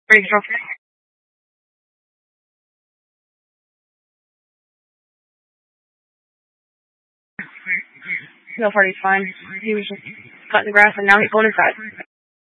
Ready to go. No party's fine. He was just cutting the grass and now he's going inside.